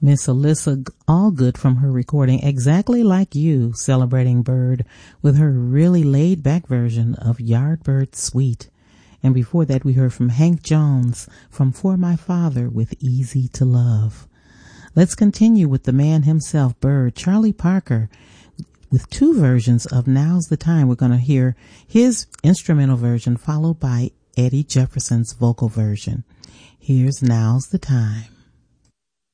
Miss Alyssa Allgood from her recording Exactly Like You, celebrating Bird with her really laid-back version of Yardbird Suite. And before that we heard from Hank Jones from For My Father with Easy to Love. Let's continue with the man himself, Bird, Charlie Parker, with two versions of Now's the Time. We're going to hear his instrumental version followed by Eddie Jefferson's vocal version. Here's Now's the Time.